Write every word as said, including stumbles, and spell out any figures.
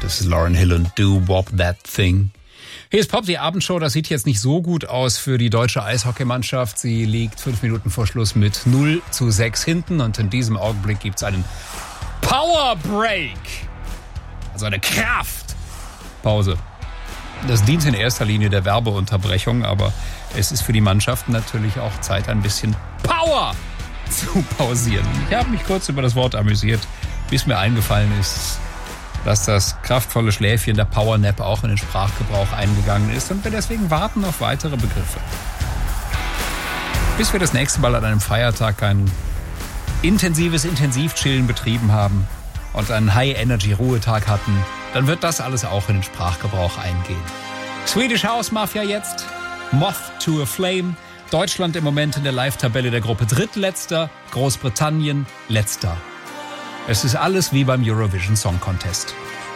Das ist Lauryn Hill und Do Wop That Thing. Hier ist Pop, die Abendshow. Das sieht jetzt nicht so gut aus für die deutsche Eishockeymannschaft. Sie liegt fünf Minuten vor Schluss mit null zu sechs hinten. Und in diesem Augenblick gibt es einen Power Break. Also eine Kraftpause. Das dient in erster Linie der Werbeunterbrechung, aber es ist für die Mannschaften natürlich auch Zeit, ein bisschen Power zu pausieren. Ich habe mich kurz über das Wort amüsiert, bis mir eingefallen ist, dass das kraftvolle Schläfchen der Powernap auch in den Sprachgebrauch eingegangen ist und wir deswegen warten auf weitere Begriffe. Bis wir das nächste Mal an einem Feiertag ein intensives Intensivchillen betrieben haben und einen High-Energy-Ruhetag hatten, dann wird das alles auch in den Sprachgebrauch eingehen. Swedish House Mafia jetzt, Moth to a Flame, Deutschland im Moment in der Live-Tabelle der Gruppe drittletzter, Großbritannien letzter. Es ist alles wie beim Eurovision Song Contest.